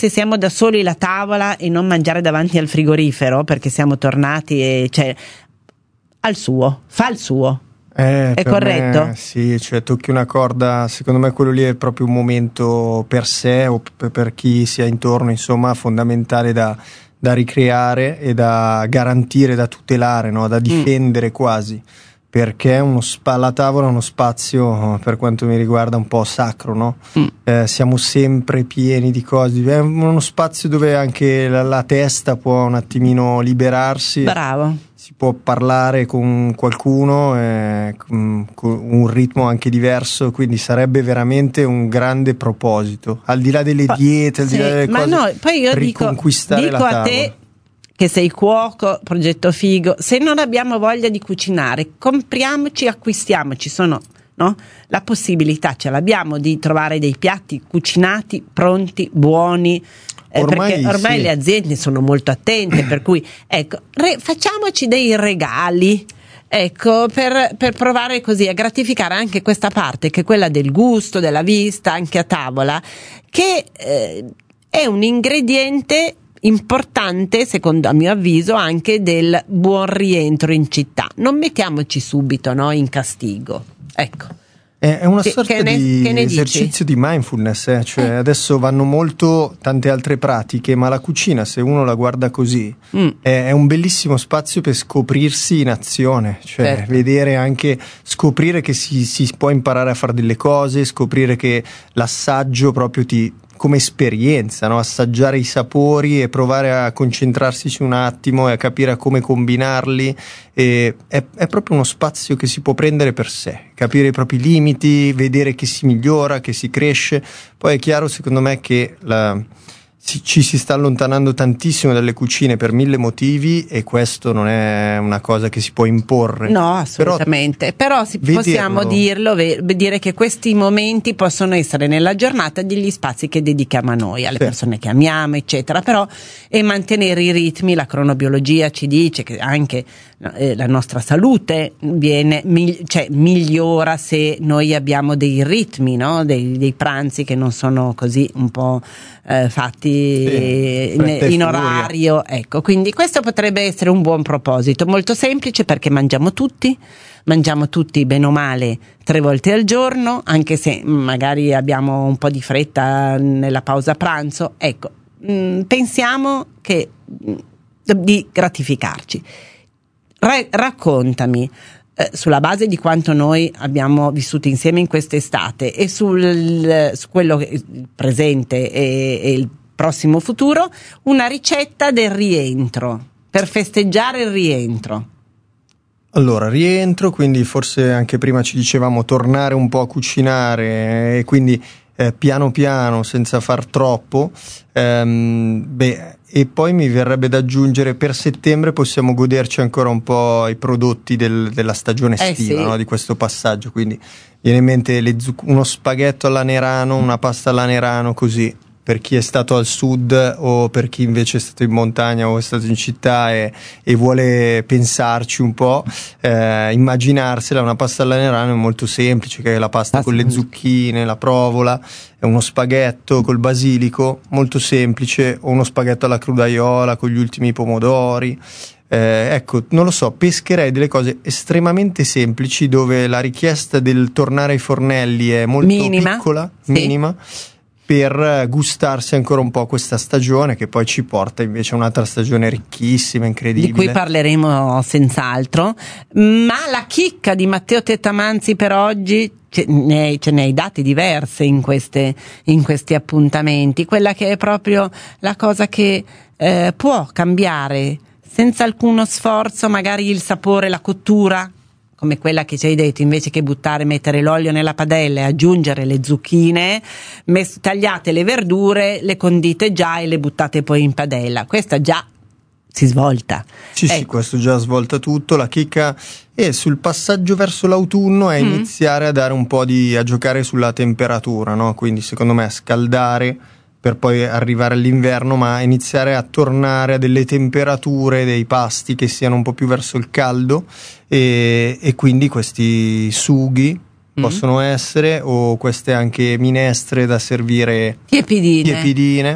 se siamo da soli la tavola e non mangiare davanti al frigorifero perché siamo tornati e cioè fa il suo. È corretto? Sì, cioè tocchi una corda, secondo me quello lì è proprio un momento per sé o per chi sia intorno, insomma, fondamentale da ricreare e da garantire, da tutelare, no? Da difendere quasi, perché la tavola è uno spazio, per quanto mi riguarda, un po' sacro, no? Siamo sempre pieni di cose, è uno spazio dove anche la testa può un attimino liberarsi. Bravo. Si può parlare con qualcuno con un ritmo anche diverso, quindi sarebbe veramente un grande proposito, al di là delle diete, al di là delle cose, no, poi io riconquistare dico la a tavola. te che sei cuoco, progetto figo, se non abbiamo voglia di cucinare, acquistiamoci, no? La possibilità ce l'abbiamo di trovare dei piatti cucinati, pronti, buoni. Perché ormai le aziende sono molto attente, per cui ecco, facciamoci dei regali, ecco, per provare così a gratificare anche questa parte che è quella del gusto, della vista anche a tavola, che è un ingrediente importante, secondo a mio avviso, anche del buon rientro in città. Non mettiamoci subito, no, in castigo, ecco. È una sorta di esercizio di mindfulness, cioè adesso vanno molto tante altre pratiche, ma la cucina, se uno la guarda così, è un bellissimo spazio per scoprirsi in azione, cioè vedere anche, scoprire che si può imparare a fare delle cose, scoprire che l'assaggio proprio come esperienza, no? Assaggiare i sapori e provare a concentrarsi su un attimo e a capire come combinarli, è proprio uno spazio che si può prendere per sé, capire i propri limiti, vedere che si migliora, che si cresce. Poi è chiaro, secondo me, che ci si sta allontanando tantissimo dalle cucine per 1000 motivi, e questo non è una cosa che si può imporre. No, assolutamente. Però possiamo dire che questi momenti possono essere nella giornata degli spazi che dedichiamo a noi, alle persone che amiamo, eccetera. Però e mantenere i ritmi, la cronobiologia ci dice che anche la nostra salute migliora se noi abbiamo dei ritmi, no? Dei pranzi che non sono così un po' fatti in orario, ecco, quindi questo potrebbe essere un buon proposito, molto semplice, perché mangiamo tutti bene o male 3 volte al giorno, anche se magari abbiamo un po' di fretta nella pausa pranzo, ecco, pensiamo di gratificarci. Raccontami, sulla base di quanto noi abbiamo vissuto insieme in quest'estate e su quello presente e il prossimo futuro, una ricetta del rientro per festeggiare il rientro. Allora, rientro, quindi forse anche prima ci dicevamo tornare un po' a cucinare, e quindi piano piano, senza far troppo, e poi mi verrebbe da aggiungere, per settembre possiamo goderci ancora un po' i prodotti della stagione estiva, no? Di questo passaggio, quindi viene in mente uno spaghetto alla Nerano, una pasta alla Nerano, così, per chi è stato al sud o per chi invece è stato in montagna o è stato in città e vuole pensarci un po', immaginarsela. Una pasta alla Nerano è molto semplice, che è la pasta con le zucchine, la provola, è uno spaghetto col basilico, molto semplice, o uno spaghetto alla crudaiola con gli ultimi pomodori. Ecco, non lo so, pescherei delle cose estremamente semplici, dove la richiesta del tornare ai fornelli è molto piccola, minima, per gustarsi ancora un po' questa stagione, che poi ci porta invece a un'altra stagione ricchissima, incredibile, di cui parleremo senz'altro. Ma la chicca di Matteo Tettamanzi per oggi, ce ne hai dati diverse in questi appuntamenti, quella che è proprio la cosa che può cambiare senza alcuno sforzo, magari il sapore, la cottura, come quella che ci hai detto, invece che mettere l'olio nella padella e aggiungere le zucchine, tagliate le verdure, le condite già e le buttate poi in padella. Questa già si svolta. Sì, questo già svolta tutto. La chicca è sul passaggio verso l'autunno, è iniziare a dare un po' a giocare sulla temperatura, no? Quindi secondo me scaldare per poi arrivare all'inverno, ma iniziare a tornare a delle temperature dei pasti che siano un po' più verso il caldo, e quindi questi sughi possono essere, o queste anche minestre da servire tiepidine.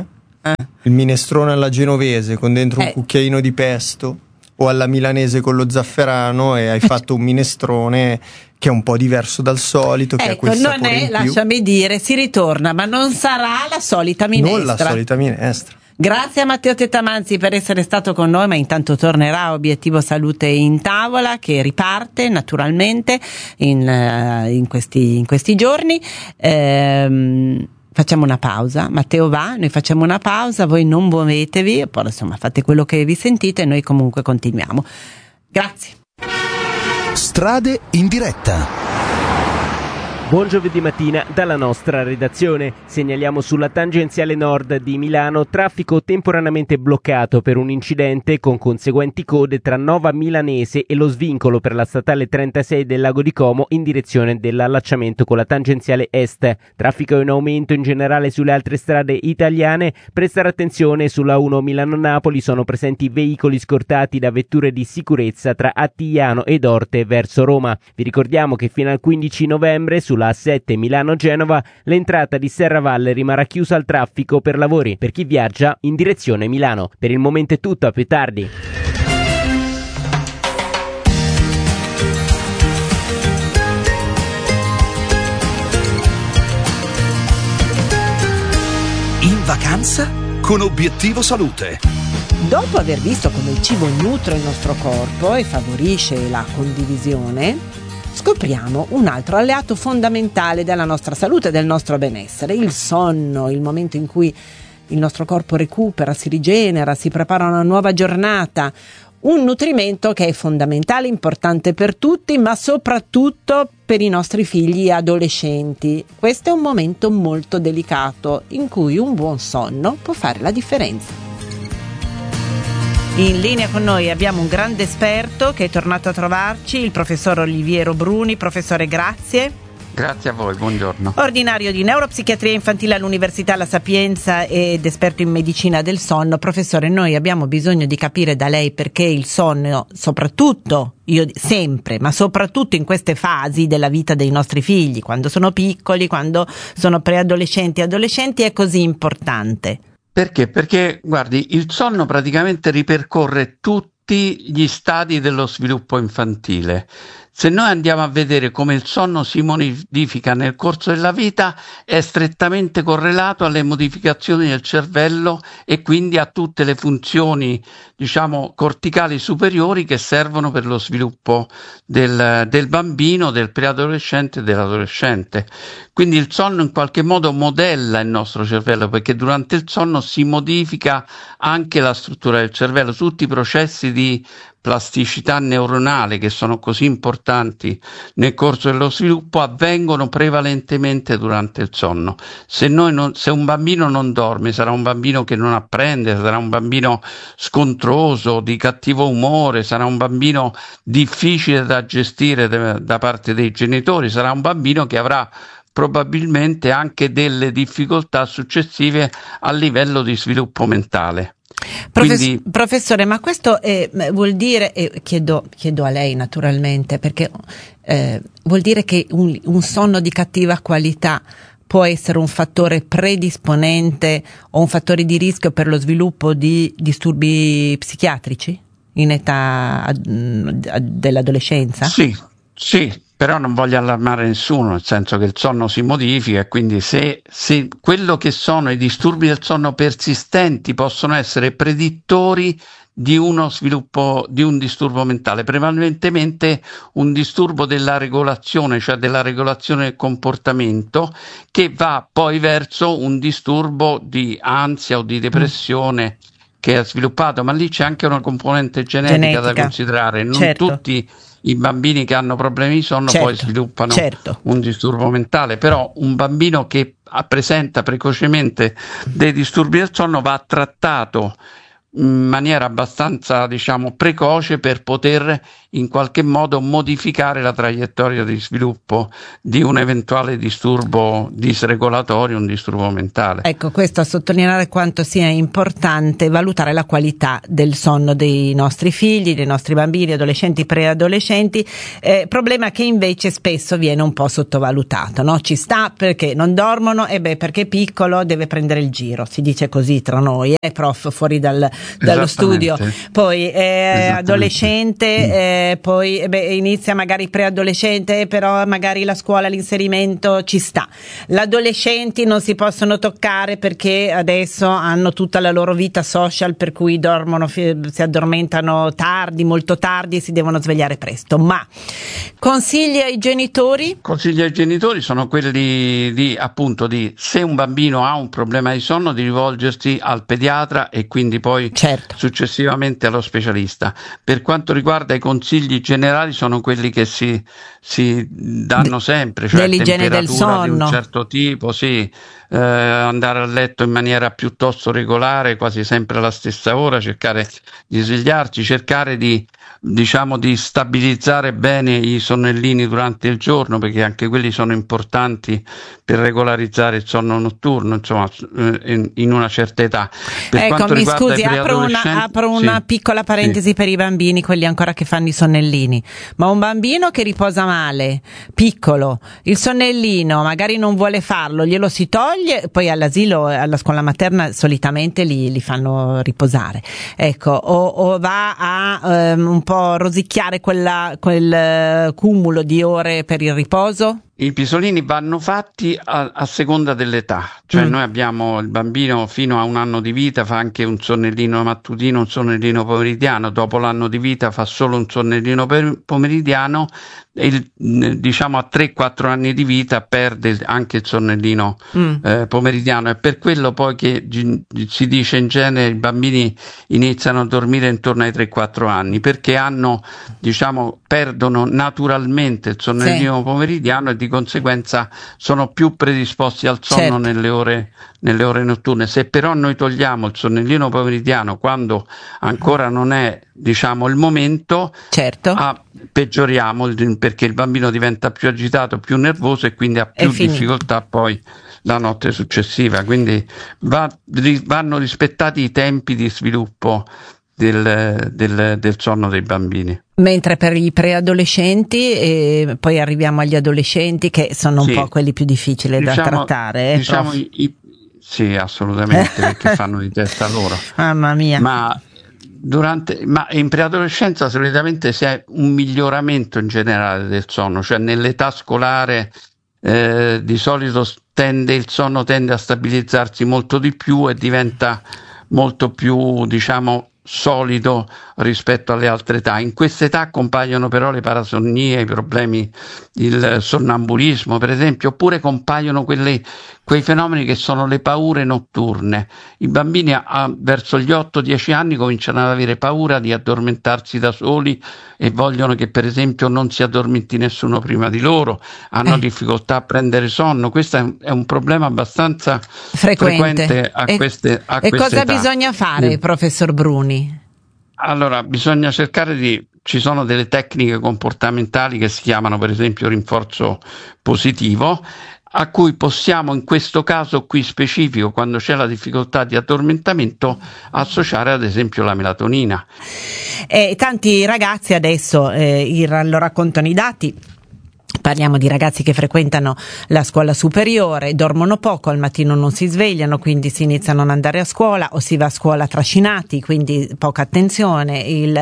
il minestrone alla genovese con dentro un cucchiaino di pesto, o alla milanese con lo zafferano, e hai fatto un minestrone che è un po' diverso dal solito, che ha quel sapore non è, in più. lasciami dire, si ritorna, ma non sarà la solita minestra. Non la solita minestra. Grazie a Matteo Tettamanzi per essere stato con noi, ma intanto tornerà Obiettivo Salute in Tavola, che riparte naturalmente in questi giorni. Facciamo una pausa, Matteo va, noi facciamo una pausa, voi non muovetevi, poi insomma fate quello che vi sentite e noi comunque continuiamo. Grazie. Strade in diretta. Buon giovedì mattina dalla nostra redazione. Segnaliamo sulla tangenziale nord di Milano traffico temporaneamente bloccato per un incidente con conseguenti code tra Nova Milanese e lo svincolo per la statale 36 del Lago di Como in direzione dell'allacciamento con la tangenziale est. Traffico in aumento in generale sulle altre strade italiane. Prestare attenzione sulla 1 Milano-Napoli, sono presenti veicoli scortati da vetture di sicurezza tra Attigliano ed Orte verso Roma. Vi ricordiamo che fino al 15 novembre sulla A7 Milano-Genova l'entrata di Serravalle rimarrà chiusa al traffico per lavori per chi viaggia in direzione Milano. Per il momento è tutto, a più tardi. In vacanza con Obiettivo Salute. Dopo aver visto come il cibo nutre il nostro corpo e favorisce la condivisione, scopriamo un altro alleato fondamentale della nostra salute e del nostro benessere: il sonno, il momento in cui il nostro corpo recupera, si rigenera, si prepara a una nuova giornata. Un nutrimento che è fondamentale, importante per tutti, ma soprattutto per i nostri figli e adolescenti. Questo è un momento molto delicato in cui un buon sonno può fare la differenza. In linea con noi abbiamo un grande esperto che è tornato a trovarci, il professor Oliviero Bruni. Professore, grazie. Grazie a voi, buongiorno. Ordinario di neuropsichiatria infantile all'Università La Sapienza ed esperto in medicina del sonno. Professore, noi abbiamo bisogno di capire da lei perché il sonno, soprattutto, sempre, ma soprattutto in queste fasi della vita dei nostri figli, quando sono piccoli, quando sono preadolescenti e adolescenti, è così importante. Perché? Perché, guardi, il sonno praticamente ripercorre tutti gli stadi dello sviluppo infantile. Se noi andiamo a vedere come il sonno si modifica nel corso della vita, è strettamente correlato alle modificazioni del cervello e quindi a tutte le funzioni, corticali superiori che servono per lo sviluppo del bambino, del preadolescente e dell'adolescente. Quindi il sonno in qualche modo modella il nostro cervello, perché durante il sonno si modifica anche la struttura del cervello, tutti i processi di plasticità neuronale che sono così importanti nel corso dello sviluppo avvengono prevalentemente durante il sonno. Se un bambino non dorme, sarà un bambino che non apprende, sarà un bambino scontroso, di cattivo umore, sarà un bambino difficile da gestire da parte dei genitori, sarà un bambino che avrà probabilmente anche delle difficoltà successive a livello di sviluppo mentale. Professore, ma questo vuol dire, chiedo a lei naturalmente, perché vuol dire che un sonno di cattiva qualità può essere un fattore predisponente o un fattore di rischio per lo sviluppo di disturbi psichiatrici in età dell'adolescenza? Sì, però non voglio allarmare nessuno, nel senso che il sonno si modifica e quindi se quello che sono i disturbi del sonno persistenti possono essere predittori di uno sviluppo di un disturbo mentale, prevalentemente un disturbo della regolazione, cioè della regolazione del comportamento, che va poi verso un disturbo di ansia o di depressione che è sviluppato, ma lì c'è anche una componente genetica da considerare. Non tutti i bambini che hanno problemi di sonno poi sviluppano un disturbo mentale, però un bambino che presenta precocemente dei disturbi del sonno va trattato in maniera abbastanza, diciamo, precoce per poter in qualche modo modificare la traiettoria di sviluppo di un eventuale disturbo disregolatorio, un disturbo mentale. Ecco, questo a sottolineare quanto sia importante valutare la qualità del sonno dei nostri figli, dei nostri bambini, adolescenti, preadolescenti, problema che invece spesso viene un po' sottovalutato, no? Ci sta perché non dormono, perché è piccolo deve prendere il giro, si dice così tra noi, prof fuori dallo studio, poi adolescente, poi inizia magari preadolescente, però magari la scuola, l'inserimento ci sta. L'adolescenti non si possono toccare perché adesso hanno tutta la loro vita social, per cui dormono, si addormentano tardi, molto tardi, e si devono svegliare presto. Ma consigli ai genitori? Consigli ai genitori sono quelli di se un bambino ha un problema di sonno, di rivolgersi al pediatra e quindi poi successivamente allo specialista. Per quanto riguarda i consigli generali, sono quelli che si danno sempre, cioè dell'igiene del sonno di un certo tipo, andare a letto in maniera piuttosto regolare, quasi sempre alla stessa ora, cercare di svegliarci, cercare di stabilizzare bene i sonnellini durante il giorno, perché anche quelli sono importanti per regolarizzare il sonno notturno, insomma, in una certa età. Ecco, mi scusi, apro una piccola parentesi per i bambini, quelli ancora che fanno i sonnellini. Ma un bambino che riposa male, piccolo, il sonnellino magari non vuole farlo, glielo si toglie, poi all'asilo, alla scuola materna solitamente li fanno riposare, ecco, o va a un po' rosicchiare quel cumulo di ore per il riposo? I pisolini vanno fatti a seconda dell'età, cioè noi abbiamo il bambino fino a 1 anno di vita fa anche un sonnellino mattutino, un sonnellino pomeridiano, dopo l'anno di vita fa solo un sonnellino pomeridiano, e diciamo a 3-4 anni di vita perde anche il sonnellino pomeridiano. È per quello poi che si dice in genere i bambini iniziano a dormire intorno ai 3-4 anni, perché perdono naturalmente il sonnellino pomeridiano e di conseguenza sono più predisposti al sonno nelle ore notturne. Se però noi togliamo il sonnellino pomeridiano quando ancora non è il momento, peggioriamo, perché il bambino diventa più agitato, più nervoso e quindi ha più difficoltà poi la notte successiva. Quindi vanno rispettati i tempi di sviluppo del sonno dei bambini. Mentre per i preadolescenti, e poi arriviamo agli adolescenti, che sono un po' quelli più difficili da trattare. Sì, assolutamente, perché fanno di testa loro. Mamma mia. Ma in preadolescenza solitamente si ha un miglioramento in generale del sonno, cioè nell'età scolare di solito il sonno tende a stabilizzarsi molto di più e diventa molto più, solido rispetto alle altre età. In questa età compaiono però le parasonnie, i problemi, il sonnambulismo per esempio, oppure compaiono quei fenomeni che sono le paure notturne. I bambini verso gli 8-10 anni cominciano ad avere paura di addormentarsi da soli e vogliono che per esempio non si addormenti nessuno prima di loro, hanno difficoltà a prendere sonno. Questo è un problema abbastanza frequente a queste cosa età. Bisogna fare, professor Bruni? Allora, bisogna cercare ci sono delle tecniche comportamentali che si chiamano per esempio rinforzo positivo, a cui possiamo in questo caso qui specifico, quando c'è la difficoltà di addormentamento, associare ad esempio la melatonina. Tanti ragazzi adesso lo raccontano i dati. Parliamo di ragazzi che frequentano la scuola superiore, dormono poco, al mattino non si svegliano, quindi si iniziano a non andare a scuola o si va a scuola trascinati, quindi poca attenzione,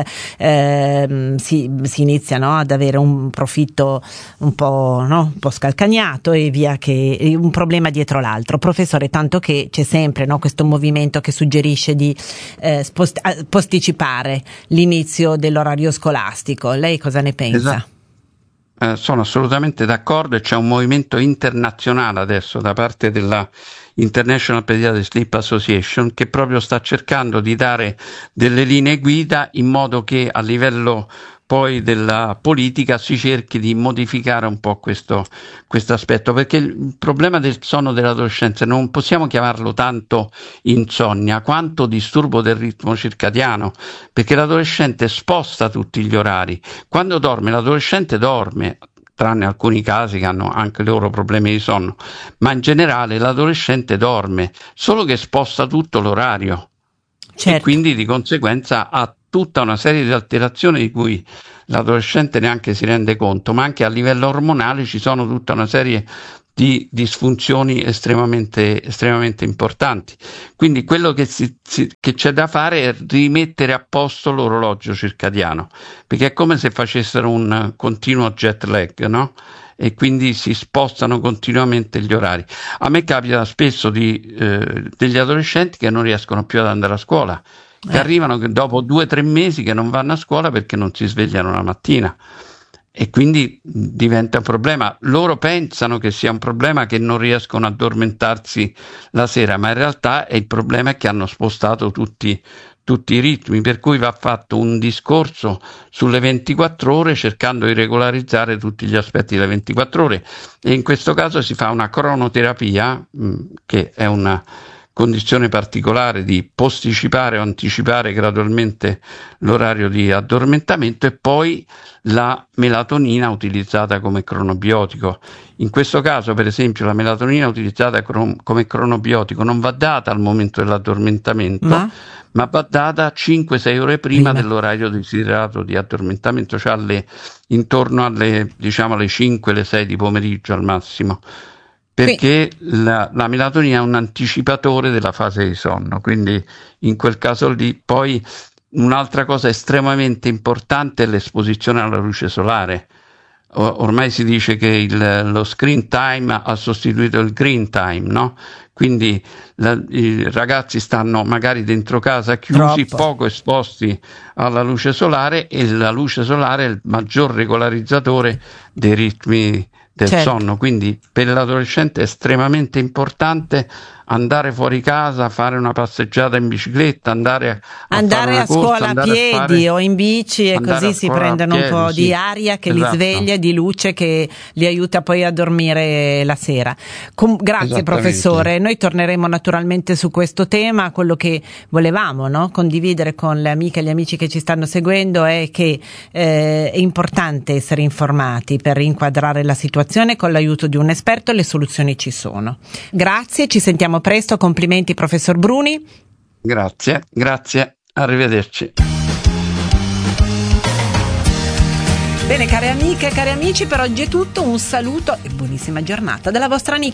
si iniziano ad avere un profitto un po' scalcagnato e via, che un problema dietro l'altro. Professore, tanto che c'è sempre questo movimento che suggerisce di posticipare l'inizio dell'orario scolastico. Lei cosa ne pensa? Esatto. Sono assolutamente d'accordo, e c'è un movimento internazionale adesso da parte della International Pediatric Sleep Association che proprio sta cercando di dare delle linee guida in modo che a livello poi della politica si cerchi di modificare un po' questo aspetto, perché il problema del sonno dell'adolescenza non possiamo chiamarlo tanto insonnia quanto disturbo del ritmo circadiano, perché l'adolescente sposta tutti gli orari. Quando dorme, l'adolescente dorme, tranne alcuni casi che hanno anche loro problemi di sonno, ma in generale l'adolescente dorme, solo che sposta tutto l'orario. Certo. E quindi di conseguenza ha tutta una serie di alterazioni di cui l'adolescente neanche si rende conto, ma anche a livello ormonale ci sono tutta una serie di disfunzioni estremamente importanti. Quindi quello che c'è da fare è rimettere a posto l'orologio circadiano, perché è come se facessero un continuo jet lag, no? E quindi si spostano continuamente gli orari. A me capita spesso degli adolescenti che non riescono più ad andare a scuola, che arrivano dopo 2-3 mesi che non vanno a scuola perché non si svegliano la mattina, e quindi diventa un problema. Loro pensano che sia un problema che non riescono ad addormentarsi la sera, ma in realtà il problema è che hanno spostato tutti i ritmi, per cui va fatto un discorso sulle 24 ore cercando di regolarizzare tutti gli aspetti delle 24 ore, e in questo caso si fa una cronoterapia, che è una condizione particolare di posticipare o anticipare gradualmente l'orario di addormentamento, e poi la melatonina utilizzata come cronobiotico. In questo caso, per esempio, la melatonina utilizzata come cronobiotico non va data al momento dell'addormentamento, ma va data 5-6 ore prima dell'orario desiderato di addormentamento, cioè intorno alle 5, le 6 di pomeriggio al massimo, perché la melatonina è un anticipatore della fase di sonno, quindi in quel caso lì. Poi un'altra cosa estremamente importante è l'esposizione alla luce solare. Ormai si dice che lo screen time ha sostituito il green time, no? Quindi i ragazzi stanno magari dentro casa chiusi, poco esposti alla luce solare, e la luce solare è il maggior regolarizzatore dei ritmi del sonno. Quindi per l'adolescente è estremamente importante andare fuori casa, fare una passeggiata in bicicletta, andare a scuola a piedi o in bici, e così si prendono un po' di aria che li sveglia, di luce che li aiuta poi a dormire la sera. Grazie professore, noi torneremo naturalmente su questo tema. Quello che volevamo, no, condividere con le amiche e gli amici che ci stanno seguendo è che è importante essere informati per inquadrare la situazione con l'aiuto di un esperto. Le soluzioni ci sono. Grazie, ci sentiamo presto. Complimenti professor Bruni. Grazie, arrivederci. Bene, care amiche e cari amici, per oggi è tutto. Un saluto e buonissima giornata dalla vostra Nicchi.